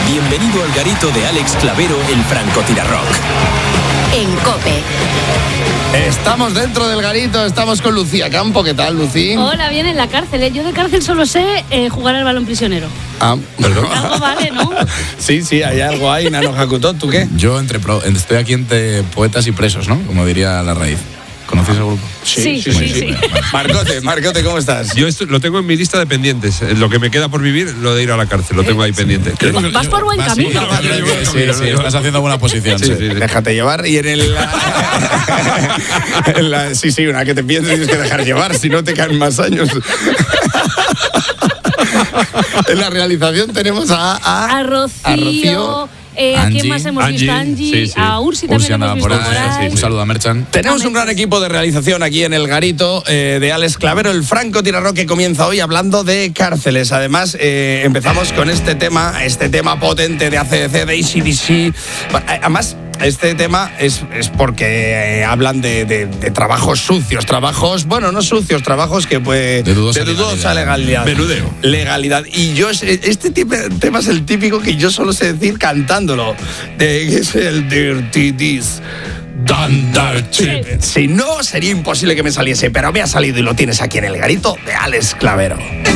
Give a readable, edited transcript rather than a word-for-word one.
Bienvenido al garito de Alex Clavero, el francotirarrock. En COPE. Estamos dentro del garito, estamos con Lucía Campo. ¿Qué tal, Lucí? Hola, bien en la cárcel. Yo de cárcel solo sé jugar al balón prisionero. Perdón. Algo vale, ¿no? Sí, hay algo ahí, Nano Hakuto. ¿Tú qué? Yo estoy aquí entre poetas y presos, ¿no? Como diría La Raíz. ¿Conocéis el grupo? Sí. Marcote, ¿cómo estás? Yo lo tengo en mi lista de pendientes. Lo que me queda por vivir, lo de ir a la cárcel, lo tengo ahí pendiente. Vas por buen camino. Sí, estás haciendo buena posición. Sí. Déjate llevar. Y en una que te piensas tienes que dejar llevar, si no te caen más años. En la realización tenemos a Rocío. ¿A quién más hemos visto? Angie. Sí. A Ursi también hemos visto por ahí. Un saludo a Merchan. Tenemos un gran equipo de realización aquí en el garito de Alex Clavero, el francotirarrock, que comienza hoy hablando de cárceles. Además, empezamos con este tema potente de AC/DC, de AC/DC. Además, este tema es porque hablan de trabajos sucios, trabajos que pues de dudosa legalidad. Menudeo. Legalidad. Y yo, este tema es el típico que yo solo sé decir cantándolo. Que es el Dirty This. Si no, sería imposible que me saliese, pero me ha salido y lo tienes aquí en el garito de Alex Clavero.